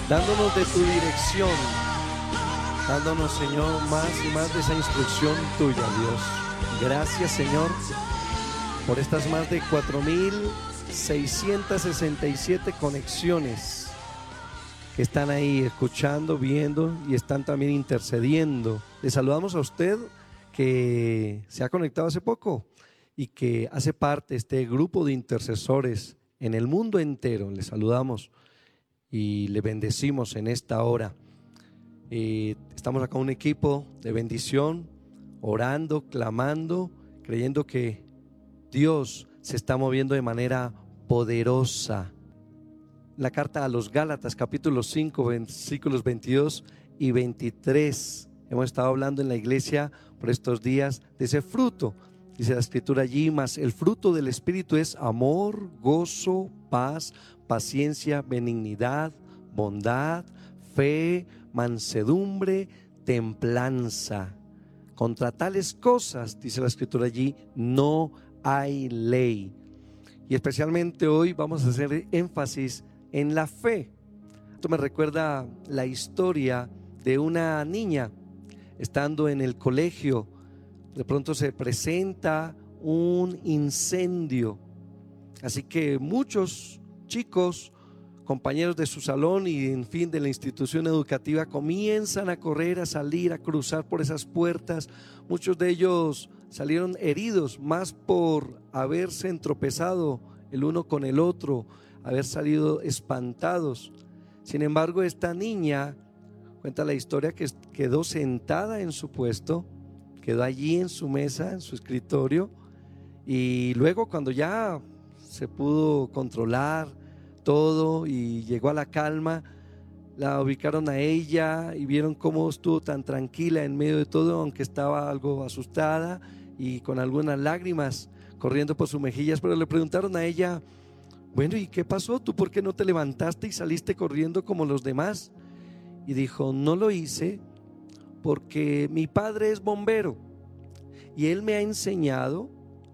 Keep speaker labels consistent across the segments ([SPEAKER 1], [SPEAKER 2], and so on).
[SPEAKER 1] dándonos de tu dirección, dándonos, Señor, más y más de esa instrucción tuya, Dios. Gracias, Señor, por estas más de 4,667 conexiones que están ahí escuchando, viendo y están también intercediendo. Le saludamos a usted que se ha conectado hace poco y que hace parte de este grupo de intercesores en el mundo entero. Le saludamos y le bendecimos en esta hora. Estamos acá un equipo de bendición, orando, clamando, creyendo que Dios se está moviendo de manera poderosa. La carta a los Gálatas, capítulo 5, versículos 22 y 23. Hemos estado hablando en la iglesia por estos días de ese fruto. Dice la escritura allí: mas el fruto del Espíritu es amor, gozo, paz, paciencia, benignidad, bondad, fe, mansedumbre, templanza. Contra tales cosas, dice la escritura allí, no hay ley. Y especialmente hoy vamos a hacer énfasis en la fe. Esto me recuerda la historia de una niña estando en el colegio. De pronto se presenta un incendio, así que muchos chicos, compañeros de su salón y en fin de la institución educativa, comienzan a correr, a salir, a cruzar por esas puertas. Muchos de ellos salieron heridos, más por haberse entropezado el uno con el otro, haber salido espantados. Sin embargo, esta niña, cuenta la historia, que quedó sentada en su puesto, quedó allí en su mesa, en su escritorio, y luego cuando ya se pudo controlar todo y llegó a la calma, la ubicaron a ella y vieron cómo estuvo tan tranquila en medio de todo, aunque estaba algo asustada y con algunas lágrimas corriendo por sus mejillas. Pero le preguntaron a ella: bueno, ¿y qué pasó? ¿Tú por qué no te levantaste y saliste corriendo como los demás? Y dijo: no lo hice porque mi padre es bombero y él me ha enseñado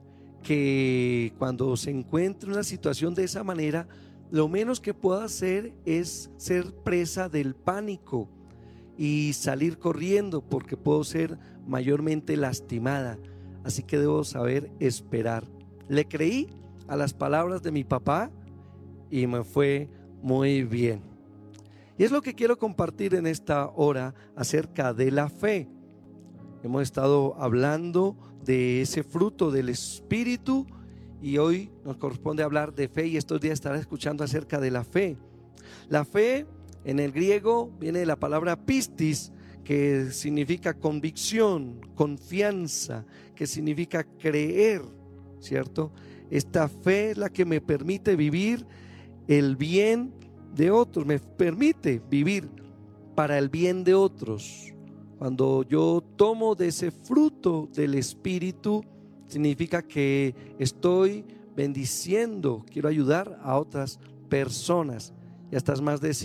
[SPEAKER 1] que cuando se encuentra una situación de esa manera, lo menos que puedo hacer es ser presa del pánico y salir corriendo, porque puedo ser mayormente lastimada. Así que debo saber esperar. Le creí a las palabras de mi papá y me fue muy bien. Y es lo que quiero compartir en esta hora acerca de la fe. Hemos estado hablando de ese fruto del Espíritu y hoy nos corresponde hablar de fe, y estos días estarás escuchando acerca de la fe. La fe en el griego viene de la palabra pistis, que significa convicción, confianza, que significa creer, ¿cierto? Esta fe es la que me permite vivir el bien de otros, me permite vivir para el bien de otros. Cuando yo tomo de ese fruto del Espíritu, significa que estoy bendiciendo, quiero ayudar a otras personas. Y estas más de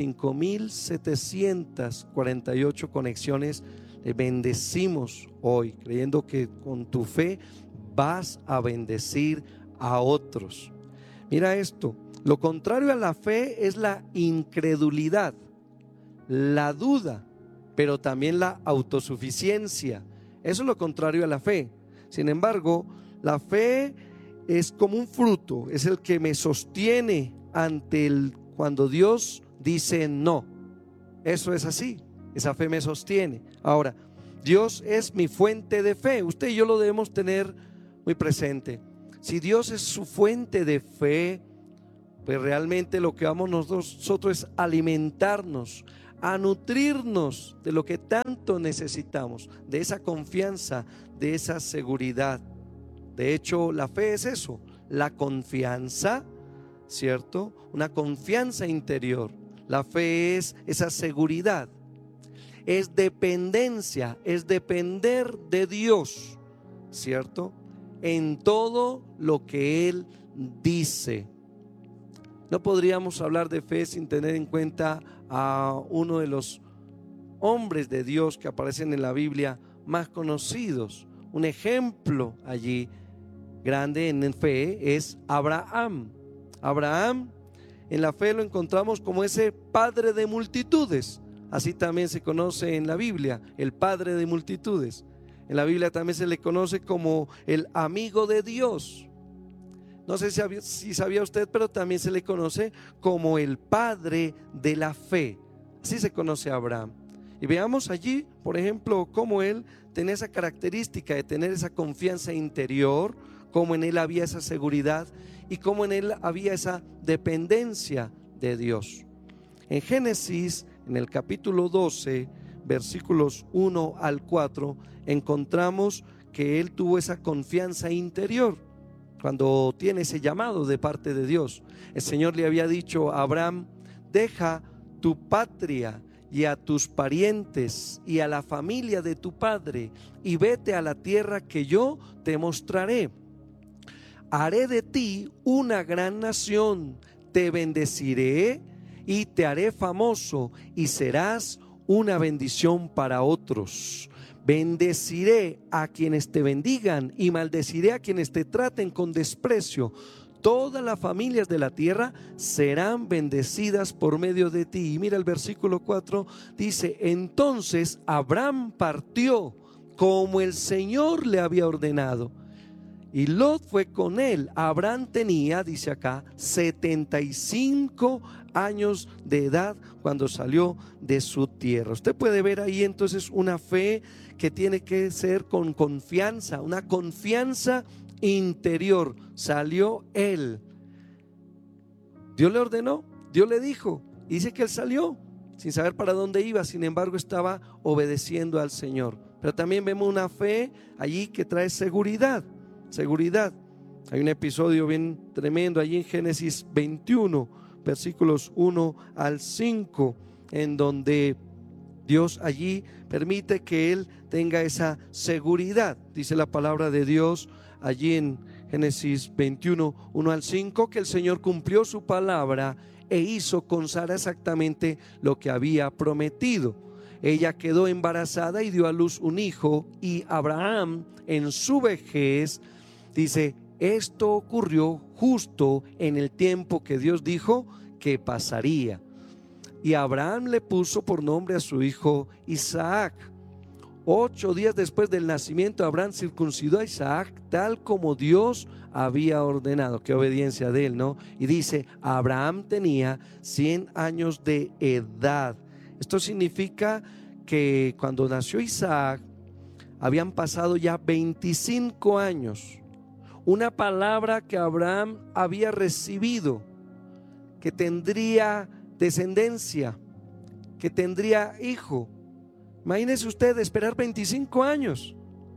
[SPEAKER 1] 5,748 conexiones le bendecimos hoy, creyendo que con tu fe vas a bendecir a otros. Mira esto: lo contrario a la fe es la incredulidad, la duda, pero también la autosuficiencia. Eso es lo contrario a la fe. Sin embargo, la fe es como un fruto, es el que me sostiene cuando Dios dice no. Eso es así, esa fe me sostiene. Ahora, Dios es mi fuente de fe. Usted y yo lo debemos tener muy presente. Si Dios es su fuente de fe, pues realmente lo que vamos nosotros es alimentarnos, a nutrirnos de lo que tanto necesitamos, de esa confianza, de esa seguridad. De hecho, la fe es eso, la confianza, ¿cierto? Una confianza interior. La fe es esa seguridad, es dependencia, es depender de Dios, ¿cierto? En todo lo que Él dice. No podríamos hablar de fe sin tener en cuenta a uno de los hombres de Dios que aparecen en la Biblia más conocidos. Un ejemplo allí grande en fe es Abraham. Abraham en la fe lo encontramos como ese padre de multitudes. Así también se conoce en la Biblia, el padre de multitudes. En la Biblia también se le conoce como el amigo de Dios. No sé si sabía usted, pero también se le conoce como el padre de la fe. Así se conoce a Abraham. Y veamos allí, por ejemplo, cómo él tenía esa característica de tener esa confianza interior, cómo en él había esa seguridad y cómo en él había esa dependencia de Dios. En Génesis, en el capítulo 12, versículos 1 al 4, encontramos que él tuvo esa confianza interior cuando tiene ese llamado de parte de Dios. El Señor le había dicho a Abraham: deja tu patria y a tus parientes y a la familia de tu padre y vete a la tierra que yo te mostraré. Haré de ti una gran nación, te bendeciré y te haré famoso y serás una bendición para otros. Bendeciré a quienes te bendigan y maldeciré a quienes te traten con desprecio. Todas las familias de la tierra serán bendecidas por medio de ti. Y mira el versículo 4, dice: entonces Abraham partió como el Señor le había ordenado, y Lot fue con él. Abraham tenía, dice acá, 75 años de edad cuando salió de su tierra. Usted puede ver ahí entonces una fe que tiene que ser con confianza, una confianza interior. Salió él. Dios le ordenó, Dios le dijo, y dice que él salió sin saber para dónde iba. Sin embargo, estaba obedeciendo al Señor. Pero también vemos una fe allí que trae seguridad. Hay un episodio bien tremendo allí en Génesis 21, versículos 1 al 5, en donde Dios allí permite que él tenga esa seguridad. Dice la palabra de Dios allí en Génesis 21, 1 al 5, que el Señor cumplió su palabra e hizo con Sara exactamente lo que había prometido. Ella quedó embarazada y dio a luz un hijo, y Abraham en su vejez, dice, esto ocurrió justo en el tiempo que Dios dijo que pasaría. Y Abraham le puso por nombre a su hijo Isaac. 8 días después del nacimiento, Abraham circuncidó a Isaac tal como Dios había ordenado. Qué obediencia de él, ¿no? Y dice, Abraham tenía 100 años de edad. Esto significa que cuando nació Isaac habían pasado ya 25 años. Una palabra que Abraham había recibido, que tendría descendencia, que tendría hijo. Imagínese usted esperar 25 años.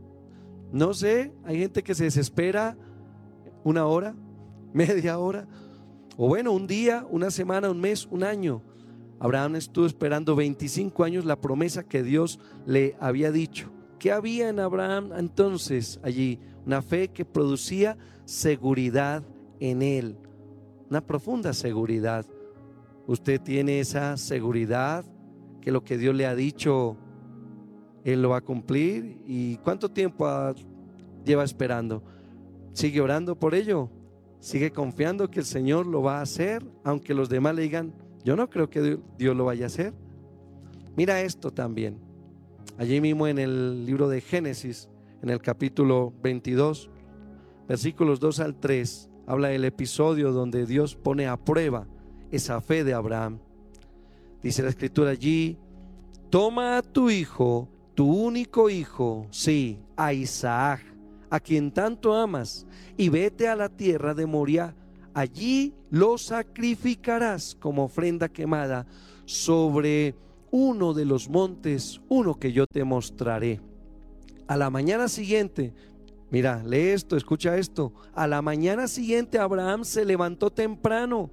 [SPEAKER 1] No sé, hay gente que se desespera una hora, media hora, o bueno, un día, una semana, un mes, un año. Abraham estuvo esperando 25 años la promesa que Dios le había dicho. ¿Qué había en Abraham entonces allí? Una fe que producía seguridad en él, una profunda seguridad. Usted tiene esa seguridad que lo que Dios le ha dicho, Él lo va a cumplir. ¿Y cuánto tiempo lleva esperando? ¿Sigue orando por ello? ¿Sigue confiando que el Señor lo va a hacer? Aunque los demás le digan, yo no creo que Dios lo vaya a hacer. Mira esto también. Allí mismo en el libro de Génesis, en el capítulo 22, versículos 2 al 3, habla del episodio donde Dios pone a prueba esa fe de Abraham. Dice la escritura allí: toma a tu hijo, tu único hijo, sí, a Isaac, a quien tanto amas, y vete a la tierra de Moría. Allí lo sacrificarás como ofrenda quemada sobre uno de los montes, uno que yo te mostraré. A la mañana siguiente, mira, lee esto, escucha esto. A la mañana siguiente Abraham se levantó temprano,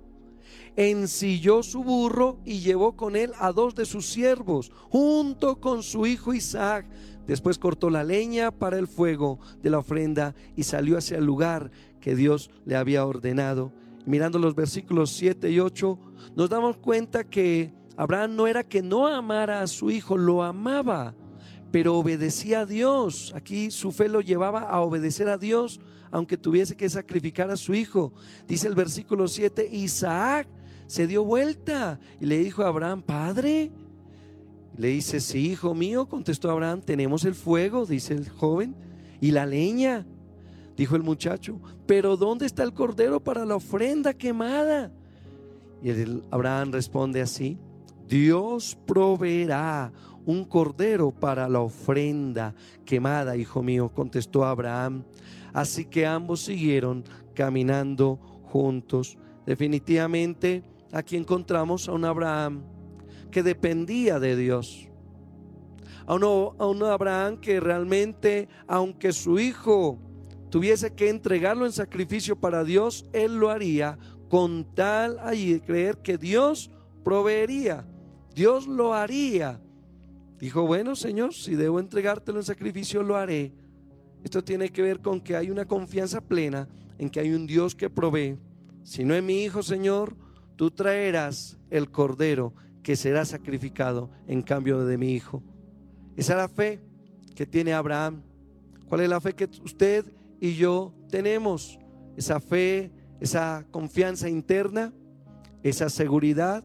[SPEAKER 1] ensilló su burro y llevó con él a 2 de sus siervos, junto con su hijo Isaac. Después cortó la leña para el fuego de la ofrenda y salió hacia el lugar que Dios le había ordenado. Mirando los versículos 7 y 8, nos damos cuenta que Abraham no era que no amara a su hijo, lo amaba, pero obedecía a Dios. Aquí su fe lo llevaba a obedecer a Dios, aunque tuviese que sacrificar a su hijo. Dice el versículo 7, Isaac se dio vuelta y le dijo a Abraham: Padre. Le dice: sí, hijo mío, contestó Abraham, tenemos el fuego, dice el joven, y la leña. Dijo el muchacho: pero ¿dónde está el cordero para la ofrenda quemada? Y Abraham responde así: Dios proveerá un cordero para la ofrenda quemada, hijo mío, contestó Abraham. Así que ambos siguieron caminando juntos. Definitivamente aquí encontramos a un Abraham que dependía de Dios, a un Abraham que realmente, aunque su hijo tuviese que entregarlo en sacrificio para Dios, él lo haría con tal de creer que Dios proveería, Dios lo haría. Dijo: bueno, Señor, si debo entregártelo en sacrificio, lo haré. Esto tiene que ver con que hay una confianza plena en que hay un Dios que provee. Si no es mi hijo, Señor, tú traerás el cordero que será sacrificado en cambio de mi hijo. Esa es la fe que tiene Abraham. ¿Cuál es la fe que usted y yo tenemos? Esa fe, esa confianza interna, esa seguridad,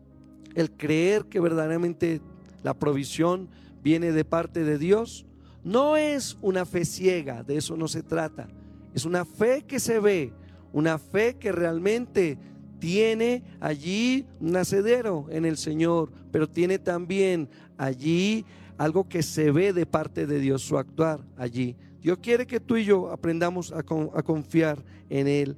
[SPEAKER 1] el creer que verdaderamente la provisión viene de parte de Dios. No es una fe ciega, de eso no se trata. Es una fe que se ve, una fe que realmente tiene allí un nacedero en el Señor, pero tiene también allí algo que se ve de parte de Dios, su actuar allí. Dios quiere que tú y yo aprendamos a confiar en Él.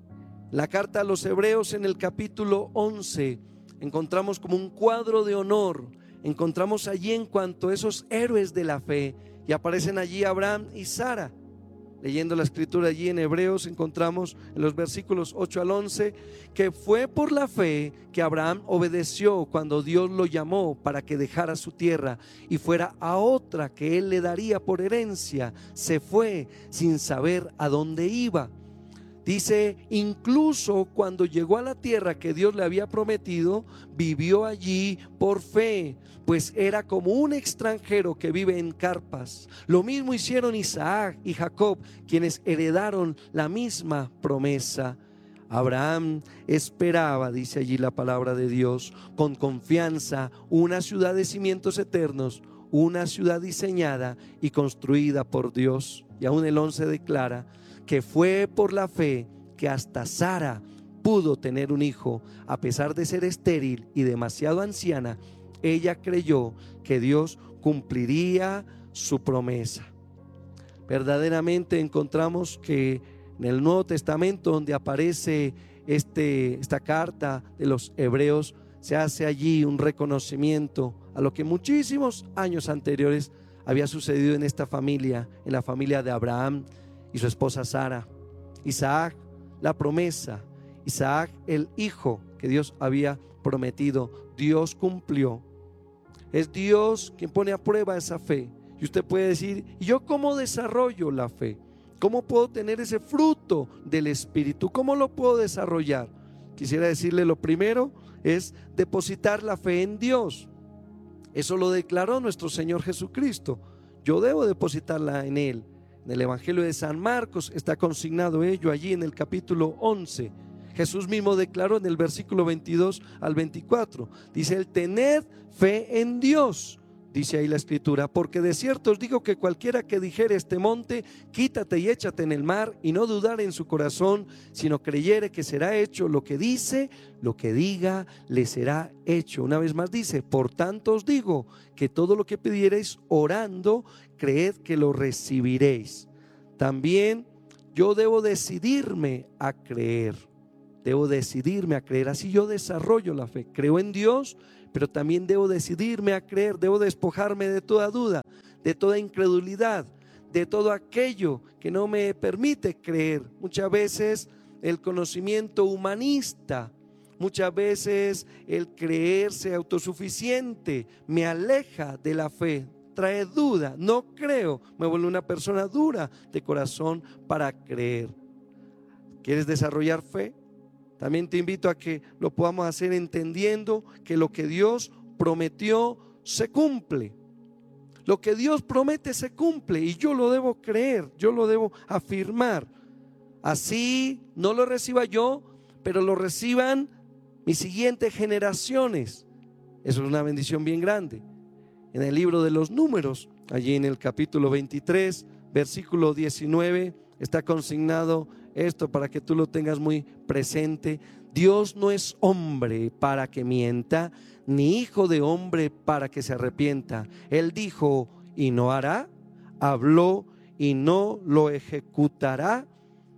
[SPEAKER 1] La carta a los Hebreos, en el capítulo 11, encontramos como un cuadro de honor. Encontramos allí en cuanto a esos héroes de la fe, y aparecen allí Abraham y Sara. Leyendo la escritura allí en Hebreos, encontramos en los versículos 8 al 11 que fue por la fe que Abraham obedeció cuando Dios lo llamó para que dejara su tierra y fuera a otra que él le daría por herencia. Se fue sin saber a dónde iba. Dice: incluso cuando llegó a la tierra que Dios le había prometido, vivió allí por fe, pues era como un extranjero que vive en carpas. Lo mismo hicieron Isaac y Jacob, quienes heredaron la misma promesa. Abraham esperaba, dice allí la palabra de Dios, con confianza una ciudad de cimientos eternos, una ciudad diseñada y construida por Dios. Y aún el 11 declara que fue por la fe que hasta Sara pudo tener un hijo, a pesar de ser estéril y demasiado anciana. Ella creyó que Dios cumpliría su promesa. Verdaderamente encontramos que en el Nuevo Testamento, donde aparece esta carta de los Hebreos, se hace allí un reconocimiento a lo que muchísimos años anteriores había sucedido en esta familia, en la familia de Abraham y su esposa Sara. Isaac, la promesa. Isaac, el hijo que Dios había prometido. Dios cumplió. Es Dios quien pone a prueba esa fe. Y usted puede decir: ¿y yo cómo desarrollo la fe? ¿Cómo puedo tener ese fruto del Espíritu? ¿Cómo lo puedo desarrollar? Quisiera decirle: lo primero es depositar la fe en Dios. Eso lo declaró nuestro Señor Jesucristo. Yo debo depositarla en Él. En el Evangelio de San Marcos está consignado ello allí en el capítulo 11. Jesús mismo declaró en el versículo 22 al 24. Dice él: tened fe en Dios. Dice ahí la escritura: porque de cierto os digo que cualquiera que dijere este monte, quítate y échate en el mar, y no dudare en su corazón, sino creyere que será hecho lo que dice, lo que diga le será hecho. Una vez más dice: por tanto os digo que todo lo que pidiereis orando, creed que lo recibiréis. También yo debo decidirme a creer. Debo decidirme a creer. Así yo desarrollo la fe. Creo en Dios, pero también debo decidirme a creer. Debo despojarme de toda duda, de toda incredulidad, de todo aquello que no me permite creer. Muchas veces el conocimiento humanista, muchas veces el creerse autosuficiente me aleja de la fe, trae duda. No creo, me vuelve una persona dura de corazón para creer. ¿Quieres desarrollar fe? También te invito a que lo podamos hacer entendiendo que lo que Dios prometió se cumple. Lo que Dios promete se cumple, y yo lo debo creer, yo lo debo afirmar. Así no lo reciba yo, pero lo reciban mis siguientes generaciones. Eso es una bendición bien grande. En el libro de los Números, allí en el capítulo 23, versículo 19, está consignado esto para que tú lo tengas muy presente. Dios no es hombre para que mienta, ni hijo de hombre para que se arrepienta. Él dijo y no hará, habló y no lo ejecutará.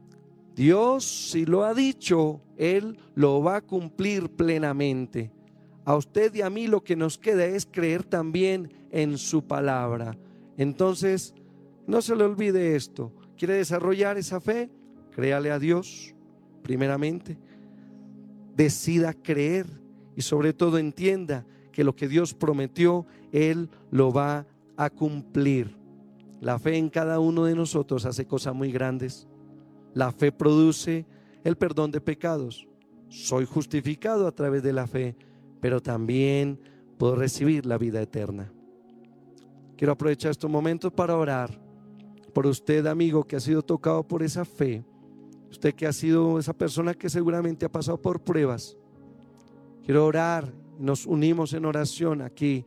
[SPEAKER 1] Dios, si lo ha dicho, Él lo va a cumplir plenamente. A usted y a mí lo que nos queda es creer también en su palabra. Entonces, no se le olvide esto. ¿Quiere desarrollar esa fe? Créale a Dios, primeramente. Decida creer y sobre todo entienda que lo que Dios prometió, Él lo va a cumplir. La fe en cada uno de nosotros hace cosas muy grandes. La fe produce el perdón de pecados. Soy justificado a través de la fe, pero también puedo recibir la vida eterna. Quiero aprovechar estos momentos para orar por usted, amigo, que ha sido tocado por esa fe. Usted que ha sido esa persona que seguramente ha pasado por pruebas. Quiero orar, nos unimos en oración aquí,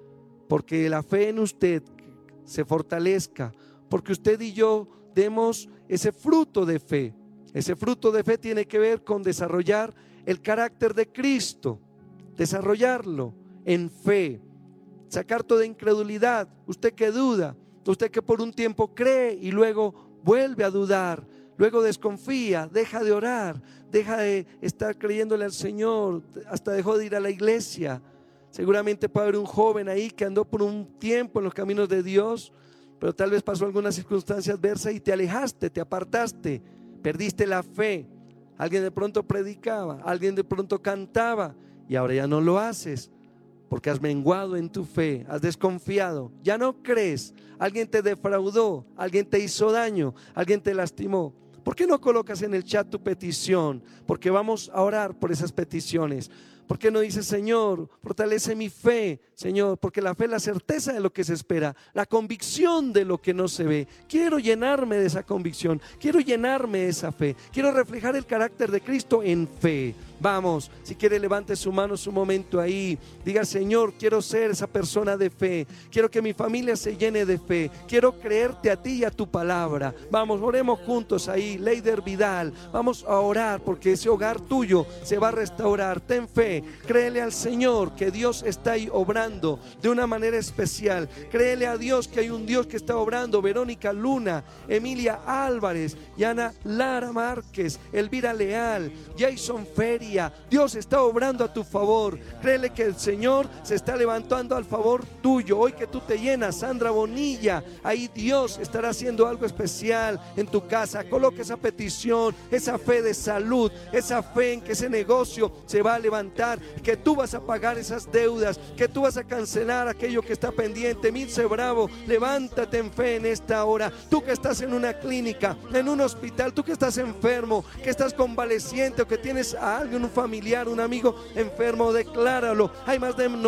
[SPEAKER 1] porque la fe en usted se fortalezca, porque usted y yo demos ese fruto de fe. Ese fruto de fe tiene que ver con desarrollar el carácter de Cristo, desarrollarlo en fe, sacar toda incredulidad. Usted que duda, usted que por un tiempo cree y luego vuelve a dudar, luego desconfía, deja de orar, deja de estar creyéndole al Señor, hasta dejó de ir a la iglesia. Seguramente puede haber un joven ahí que andó por un tiempo en los caminos de Dios, pero tal vez pasó alguna circunstancia adversa y te alejaste, te apartaste, perdiste la fe. Alguien de pronto predicaba, alguien de pronto cantaba y ahora ya no lo haces porque has menguado en tu fe, has desconfiado, ya no crees. Alguien te defraudó, alguien te hizo daño, alguien te lastimó. ¿Por qué no colocas en el chat tu petición? Porque vamos a orar por esas peticiones. ¿Por qué no dices: Señor, fortalece mi fe, Señor? Porque la fe es la certeza de lo que se espera, la convicción de lo que no se ve. Quiero llenarme de esa convicción, quiero llenarme de esa fe, quiero reflejar el carácter de Cristo en fe. Vamos, si quiere levante su mano un momento ahí, diga: Señor, quiero ser esa persona de fe, quiero que mi familia se llene de fe, quiero creerte a ti y a tu palabra. Vamos, oremos juntos ahí. Leider Vidal, vamos a orar porque ese hogar tuyo se va a restaurar. Ten fe, créele al Señor que Dios está ahí obrando de una manera especial. Créele a Dios que hay un Dios que está obrando. Verónica Luna, Emilia Álvarez, Yana Lara Márquez, Elvira Leal, Jason Feria, Dios está obrando a tu favor. Créele que el Señor se está levantando al favor tuyo. Hoy que tú te llenas, Sandra Bonilla, ahí Dios estará haciendo algo especial en tu casa. Coloca esa petición, esa fe de salud, esa fe en que ese negocio se va a levantar, que tú vas a pagar esas deudas, que tú vas a cancelar aquello que está pendiente. Milce Bravo, levántate en fe en esta hora. Tú que estás en una clínica, en un hospital, tú que estás enfermo, que estás convaleciente o que tienes a alguien, un familiar, un amigo enfermo, decláralo. Hay más de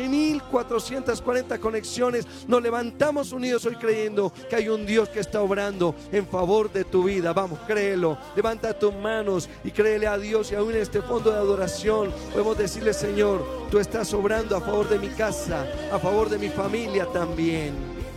[SPEAKER 1] 9,440 conexiones. Nos levantamos unidos hoy creyendo que hay un Dios que está obrando en favor de tu vida. Vamos, créelo, levanta tus manos y créele a Dios. Y aún en este fondo de adoración podemos decirle: Señor, tú estás obrando a favor de mi casa, a favor de mi familia también.